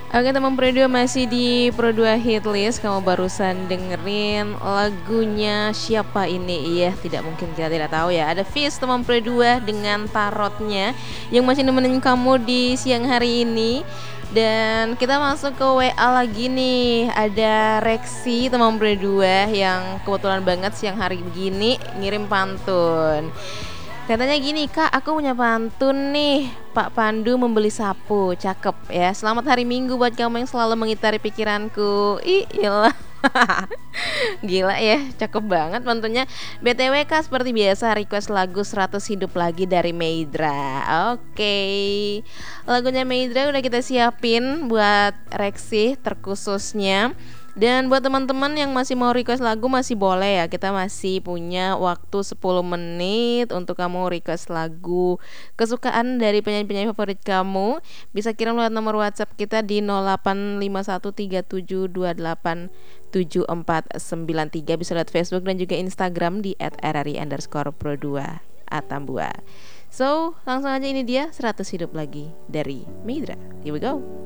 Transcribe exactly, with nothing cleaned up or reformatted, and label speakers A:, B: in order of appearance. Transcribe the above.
A: Oke teman Pro dua, masih di Pro dua Hit List. Kamu barusan dengerin lagunya siapa ini? Iya, tidak mungkin kita tidak tahu ya. Ada Fizz teman Pro dua dengan Tarotnya yang masih nemenin kamu di siang hari ini. Dan kita masuk ke W A lagi nih. Ada Reksi teman Pro dua yang kebetulan banget siang hari begini ngirim pantun. Katanya gini, Kak, aku punya pantun nih. Pak Pandu membeli sapu, cakep ya. Selamat hari Minggu buat kamu yang selalu mengitari pikiranku. Ih, iyalah. Gila ya, cakep banget pantunnya. B T W Kak, seperti biasa request lagu seratus Hidup Lagi dari Meidra. Oke. Lagunya Meidra udah kita siapin buat Reksi terkhususnya. Dan buat teman-teman yang masih mau request lagu masih boleh ya. Kita masih punya waktu sepuluh menit untuk kamu request lagu kesukaan dari penyanyi-penyanyi favorit kamu. Bisa kirim lewat nomor WhatsApp kita di nol delapan lima satu tiga tujuh dua delapan tujuh empat sembilan tiga. Bisa lewat Facebook dan juga Instagram di et r r i underscore pro dua Atambua. So, langsung aja, ini dia seratus Hidup Lagi dari Meidra. Here we go.